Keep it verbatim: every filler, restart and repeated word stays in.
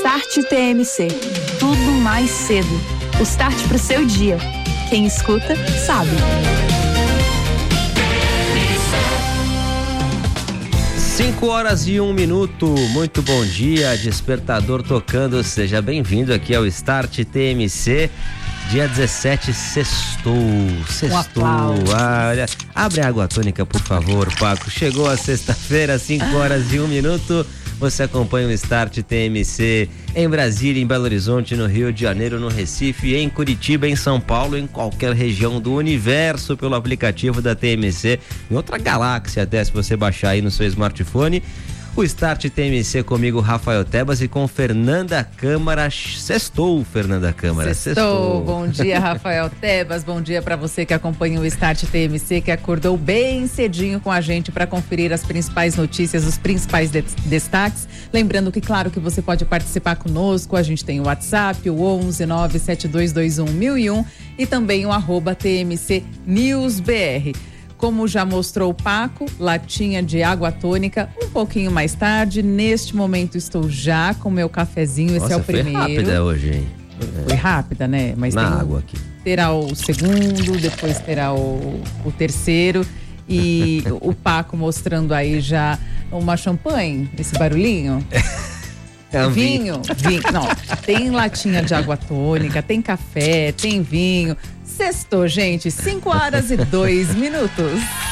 Start T M C. Tudo mais cedo. O start pro seu dia. Quem escuta, sabe. Cinco horas e um minuto, muito bom dia, despertador tocando, seja bem-vindo aqui ao Start T M C, dia dezessete, sextou, sextou, Um ah, olha, abre a água tônica por favor, Paco, chegou a sexta-feira, cinco horas e um minuto, você acompanha o Start T M C em Brasília, em Belo Horizonte, no Rio de Janeiro, no Recife, em Curitiba, em São Paulo, em qualquer região do universo pelo aplicativo da T M C, em outra galáxia até se você baixar aí no seu smartphone. O Start T M C comigo, Rafael Tebas, e com Fernanda Câmara. Sextou, Fernanda Câmara. Sextou. Sextou. Bom dia, Rafael Tebas. Bom dia para você que acompanha o Start T M C, que acordou bem cedinho com a gente para conferir as principais notícias, os principais de- destaques. Lembrando que, claro, que você pode participar conosco. A gente tem o WhatsApp, o onze nove sete dois dois um mil e um e também o arroba T M C News B R. Como já mostrou o Paco, latinha de água tônica, um pouquinho mais tarde. Neste momento estou já com o meu cafezinho, esse Nossa, é o foi primeiro. rápida hoje, hein? Foi rápida, né? Mas Na tem o- água aqui. terá o segundo, depois terá o, o terceiro. E o Paco mostrando aí já uma champanhe, esse barulhinho. É um Vinho, vinho. Não, tem latinha de água tônica, tem café, tem vinho. Sextou, gente, cinco horas e dois minutos.